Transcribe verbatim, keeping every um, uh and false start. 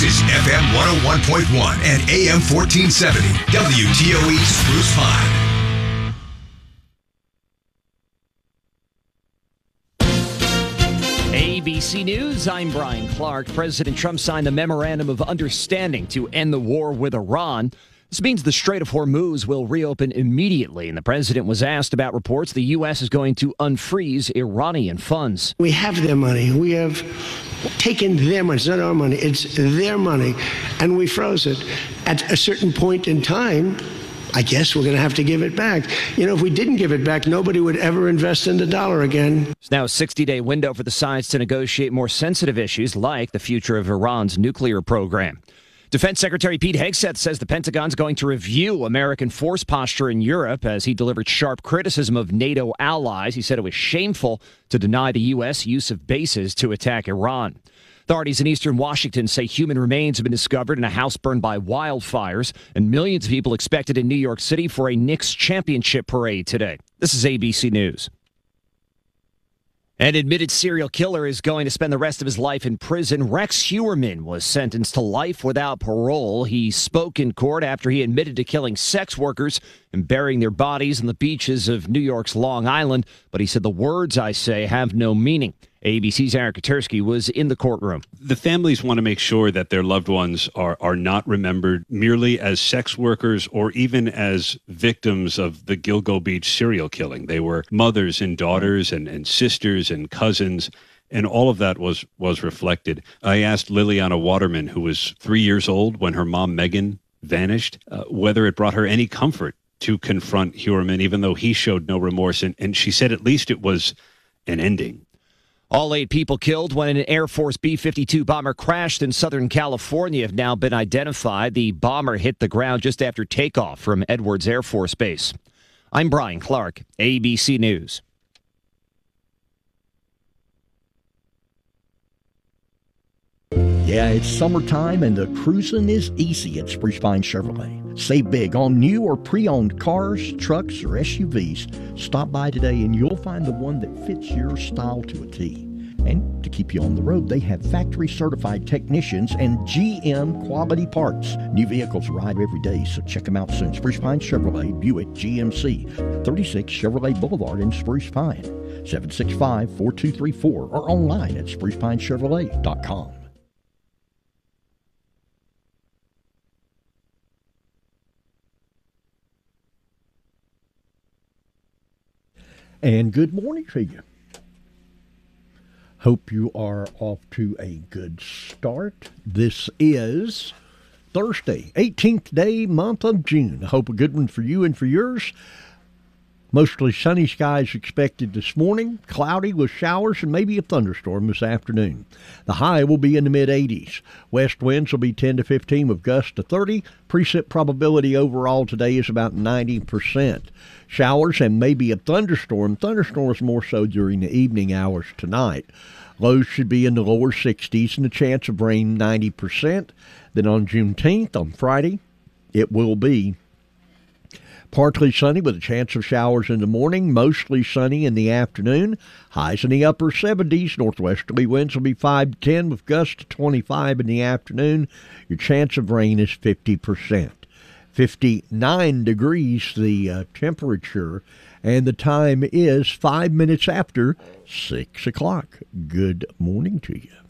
This is F M one oh one point one and A M fourteen seventy. W T O E Spruce Pine. A B C News, I'm Brian Clark. President Trump signed the Memorandum of Understanding to end the war with Iran. This means the Strait of Hormuz will reopen immediately, and the president was asked about reports the U S is going to unfreeze Iranian funds. We have their money. We have taken their money. It's not our money. It's their money, and we froze it. At a certain point in time, I guess we're going to have to give it back. You know, if we didn't give it back, nobody would ever invest in the dollar again. It's now a sixty-day window for the sides to negotiate more sensitive issues like the future of Iran's nuclear program. Defense Secretary Pete Hegseth says the Pentagon's going to review American force posture in Europe as he delivered sharp criticism of NATO allies. He said it was shameful to deny the U S use of bases to attack Iran. Authorities in eastern Washington say human remains have been discovered in a house burned by wildfires, and millions of people expected in New York City for a Knicks championship parade today. This is A B C News. An admitted serial killer is going to spend the rest of his life in prison. Rex Heuermann was sentenced to life without parole. He spoke in court after he admitted to killing sex workers and burying their bodies on the beaches of New York's Long Island. But he said, "The words I say have no meaning." A B C's Aaron Katersky was in the courtroom. The families want to make sure that their loved ones are, are not remembered merely as sex workers or even as victims of the Gilgo Beach serial killing. They were mothers and daughters and, and sisters and cousins, and all of that was, was reflected. I asked Liliana Waterman, who was three years old when her mom, Megan, vanished, uh, whether it brought her any comfort to confront Heuermann, even though he showed no remorse. And, and she said at least it was an ending. All eight people killed when an Air Force B fifty-two bomber crashed in Southern California have now been identified. The bomber hit the ground just after takeoff from Edwards Air Force Base. I'm Brian Clark, A B C News. Yeah, it's summertime and the cruising is easy at Spruce Pine Chevrolet. Save big on new or pre-owned cars, trucks, or S U Vs. Stop by today and you'll find the one that fits your style to a T. And to keep you on the road, they have factory-certified technicians and G M quality parts. New vehicles arrive every day, so check them out soon. Spruce Pine Chevrolet, Buick G M C, thirty-six Chevrolet Boulevard in Spruce Pine, seven six five, four two three four, or online at spruce pine chevrolet dot com. And good morning to you. Hope you are off to a good start. This is Thursday, eighteenth day, month of June. I hope a good one for you and for yours. Mostly sunny skies expected this morning, cloudy with showers and maybe a thunderstorm this afternoon. The high will be in the mid eighties. West winds will be ten to fifteen with gusts to thirty. Precip probability overall today is about ninety percent. Showers and maybe a thunderstorm. Thunderstorms more so during the evening hours tonight. Lows should be in the lower sixties and the chance of rain ninety percent. Then on Juneteenth, on Friday, it will be partly sunny with a chance of showers in the morning, mostly sunny in the afternoon. Highs in the upper seventies. Northwesterly winds will be five to ten with gusts to twenty-five in the afternoon. Your chance of rain is fifty percent. fifty-nine degrees the uh, temperature, and the time is five minutes after six o'clock. Good morning to you.